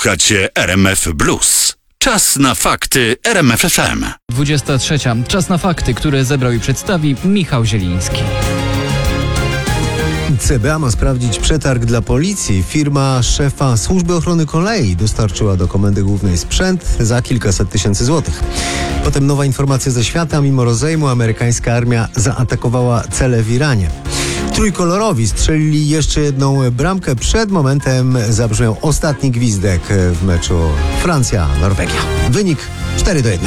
Słuchacie RMF Blues. Czas na fakty RMF FM. 23. Czas na fakty, które zebrał i przedstawi Michał Zieliński. CBA ma sprawdzić przetarg dla policji. Firma szefa Służby Ochrony Kolei dostarczyła do Komendy Głównej sprzęt za kilkaset tysięcy złotych. Potem nowa informacja ze świata. Mimo rozejmu amerykańska armia zaatakowała cele w Iranie. Trójkolorowi strzelili jeszcze jedną bramkę. Przed momentem zabrzmiał ostatni gwizdek w meczu Francja-Norwegia. Wynik 4-1.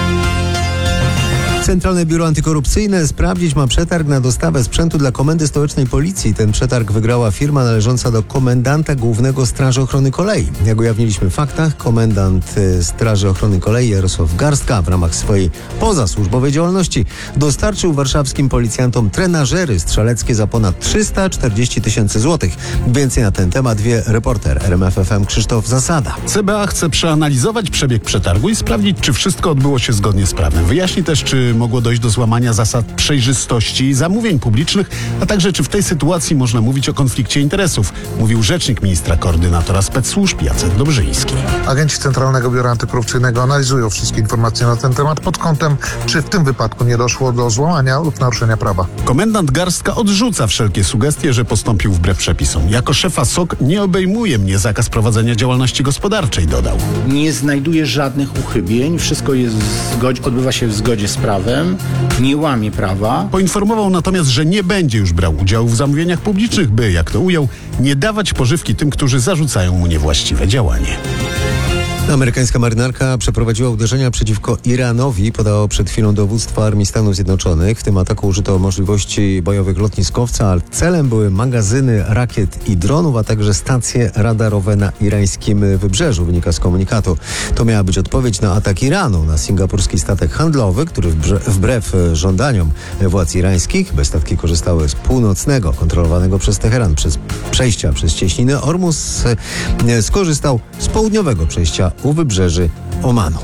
Centralne Biuro Antykorupcyjne sprawdzić ma przetarg na dostawę sprzętu dla Komendy Stołecznej Policji. Ten przetarg wygrała firma należąca do komendanta głównego Straży Ochrony Kolei. Jak ujawniliśmy w faktach, komendant Straży Ochrony Kolei Jarosław Garstka w ramach swojej pozasłużbowej działalności dostarczył warszawskim policjantom trenażery strzeleckie za ponad 340 tysięcy złotych. Więcej na ten temat wie reporter RMF FM Krzysztof Zasada. CBA chce przeanalizować przebieg przetargu i sprawdzić, czy wszystko odbyło się zgodnie z prawem. Wyjaśni też, czy mogło dojść do złamania zasad przejrzystości zamówień publicznych, a także czy w tej sytuacji można mówić o konflikcie interesów, mówił rzecznik ministra koordynatora specsłużb Jacek Dobrzyński. Agenci Centralnego Biura Antykorupcyjnego analizują wszystkie informacje na ten temat pod kątem, czy w tym wypadku nie doszło do złamania lub naruszenia prawa. Komendant Garstka odrzuca wszelkie sugestie, że postąpił wbrew przepisom. Jako szefa SOK nie obejmuje mnie zakaz prowadzenia działalności gospodarczej, dodał. Nie znajduje żadnych uchybień, wszystko odbywa się w zgodzie z prawem, nie łamie prawa. Poinformował natomiast, że nie będzie już brał udziału w zamówieniach publicznych, by, jak to ujął, nie dawać pożywki tym, którzy zarzucają mu niewłaściwe działanie. Amerykańska marynarka przeprowadziła uderzenia przeciwko Iranowi, podało przed chwilą dowództwo Armii Stanów Zjednoczonych. W tym ataku użyto możliwości bojowych lotniskowca, a celem były magazyny rakiet i dronów, a także stacje radarowe na irańskim wybrzeżu, wynika z komunikatu. To miała być odpowiedź na atak Iranu na singapurski statek handlowy, który wbrew żądaniom władz irańskich, by statki korzystały z północnego, kontrolowanego przez Teheran przejścia przez cieśninę Ormus, skorzystał z południowego przejścia u wybrzeży Omanu.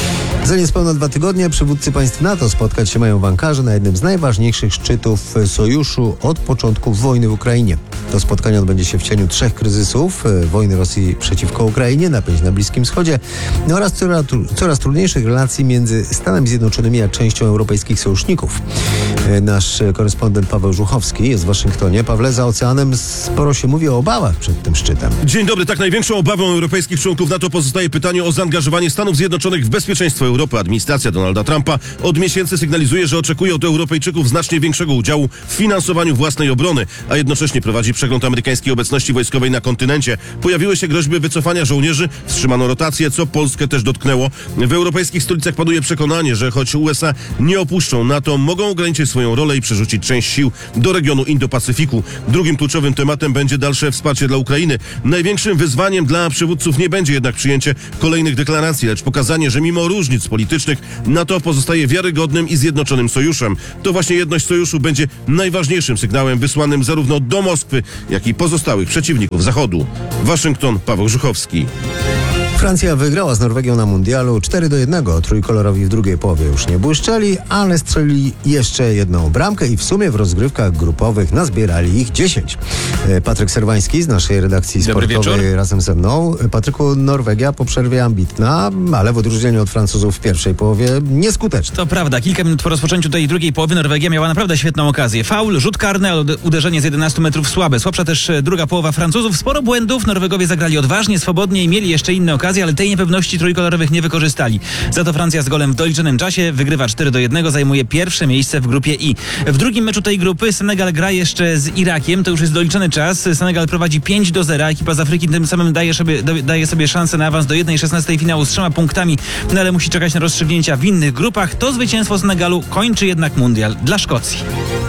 Za niespełna 2 tygodnie przywódcy państw NATO spotkać się mają w Ankarze na jednym z najważniejszych szczytów sojuszu od początku wojny w Ukrainie. To spotkanie odbędzie się w cieniu 3 kryzysów: wojny Rosji przeciwko Ukrainie, napięć na Bliskim Wschodzie oraz coraz trudniejszych relacji między Stanami Zjednoczonymi a częścią europejskich sojuszników. Nasz korespondent Paweł Żuchowski jest w Waszyngtonie. Pawle, za oceanem sporo się mówi o obawach przed tym szczytem. Dzień dobry. Tak, największą obawą europejskich członków NATO pozostaje pytanie o zaangażowanie Stanów Zjednoczonych w bezpieczeństwo Europy. Administracja Donalda Trumpa od miesięcy sygnalizuje, że oczekuje od Europejczyków znacznie większego udziału w finansowaniu własnej obrony, a jednocześnie prowadzi przegląd amerykańskiej obecności wojskowej na kontynencie. Pojawiły się groźby wycofania żołnierzy, wstrzymano rotację, co Polskę też dotknęło. W europejskich stolicach panuje przekonanie, że choć USA nie opuszczą NATO, mogą ograniczyć swoją rolę i przerzucić część sił do regionu Indo-Pacyfiku. Drugim kluczowym tematem będzie dalsze wsparcie dla Ukrainy. Największym wyzwaniem dla przywódców nie będzie jednak przyjęcie kolejnych deklaracji, lecz pokazanie, że mimo różnic politycznych NATO pozostaje wiarygodnym i zjednoczonym sojuszem. To właśnie jedność sojuszu będzie najważniejszym sygnałem wysłanym zarówno do Moskwy, jak i pozostałych przeciwników Zachodu. Waszyngton, Paweł Żuchowski. Francja wygrała z Norwegią na mundialu 4-1. Trójkolorowi w drugiej połowie już nie błyszczeli, ale strzelili jeszcze jedną bramkę i w sumie w rozgrywkach grupowych nazbierali ich 10. Patryk Serwański z naszej redakcji sportowej razem ze mną. Patryku, Norwegia po przerwie ambitna, ale w odróżnieniu od Francuzów w pierwszej połowie nieskuteczna. To prawda, kilka minut po rozpoczęciu tej drugiej połowy Norwegia miała naprawdę świetną okazję. Faul, rzut karny, ale uderzenie z 11 metrów słabe. Słabsza też druga połowa Francuzów. Sporo błędów, Norwegowie zagrali odważnie, swobodnie i mieli jeszcze inne okazje, ale tej niepewności trójkolorowych nie wykorzystali. Za to Francja z golem w doliczonym czasie wygrywa 4-1, zajmuje pierwsze miejsce w grupie I. W drugim meczu tej grupy Senegal gra jeszcze z Irakiem, to już jest doliczony czas. Senegal prowadzi 5-0, ekipa z Afryki tym samym daje sobie szansę na awans do 1/16 finału z 3 punktami, no ale musi czekać na rozstrzygnięcia w innych grupach. To zwycięstwo Senegalu kończy jednak mundial dla Szkocji.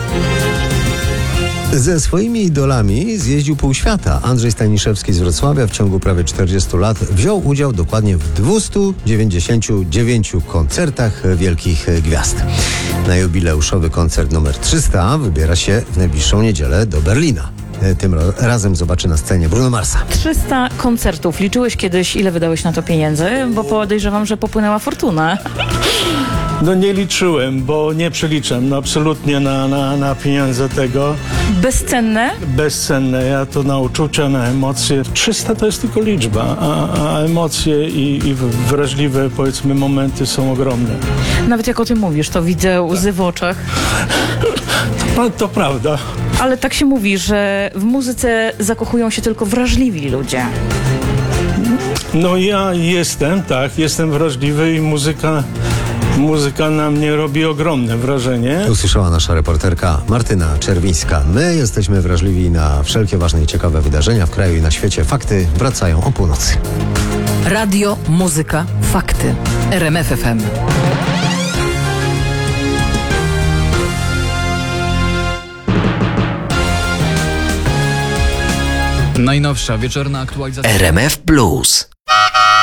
Ze swoimi idolami zjeździł pół świata. Andrzej Staniszewski z Wrocławia w ciągu prawie 40 lat wziął udział dokładnie w 299 koncertach wielkich gwiazd. Na jubileuszowy koncert numer 300 wybiera się w najbliższą niedzielę do Berlina. Tym razem zobaczy na scenie Bruno Marsa. 300 koncertów. Liczyłeś kiedyś, ile wydałeś na to pieniędzy? Bo podejrzewam, że popłynęła fortuna. No nie liczyłem, bo nie przeliczam absolutnie na pieniądze tego. Bezcenne? Bezcenne, ja to na uczucia, na emocje. 300 to jest tylko liczba, a emocje i wrażliwe, powiedzmy, momenty są ogromne. Nawet jak o tym mówisz, to widzę łzy w oczach. No, to prawda. Ale tak się mówi, że w muzyce zakochują się tylko wrażliwi ludzie. No ja jestem wrażliwy i muzyka na mnie robi ogromne wrażenie. Usłyszała nasza reporterka Martyna Czerwińska. My jesteśmy wrażliwi na wszelkie ważne i ciekawe wydarzenia w kraju i na świecie. Fakty wracają o północy. Radio, muzyka, fakty. RMF FM. Najnowsza wieczorna aktualizacja. RMF Plus.